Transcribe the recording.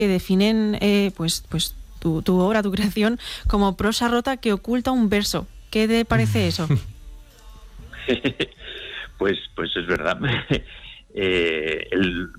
que definen pues tu obra, tu creación, como prosa rota que oculta un verso. ¿Qué te parece eso? Pues es verdad.